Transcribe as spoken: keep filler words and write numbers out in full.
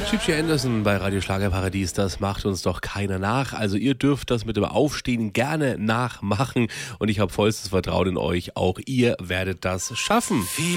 Gigi Anderson bei Radio Schlagerparadies, das macht uns doch keiner nach. Also ihr dürft das mit dem Aufstehen gerne nachmachen und ich habe vollstes Vertrauen in euch. Auch ihr werdet das schaffen.